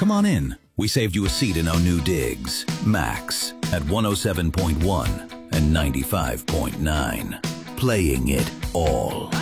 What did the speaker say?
Come on in. We saved you a seat in our new digs. Max at 107.1 and 95.9. Playing it all.